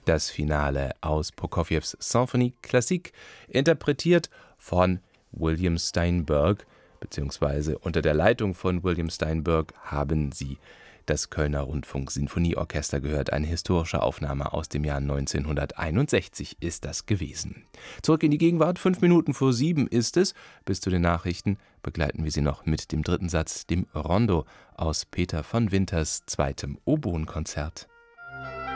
Das Finale aus Prokofjews Symphonie Classique, interpretiert von William Steinberg, beziehungsweise unter der Leitung von William Steinberg haben Sie das Kölner Rundfunk-Sinfonieorchester gehört. Eine historische Aufnahme aus dem Jahr 1961 ist das gewesen. Zurück in die Gegenwart, 7:05 ist es. Bis zu den Nachrichten begleiten wir Sie noch mit dem dritten Satz, dem Rondo aus Peter von Winters zweitem Oboenkonzert.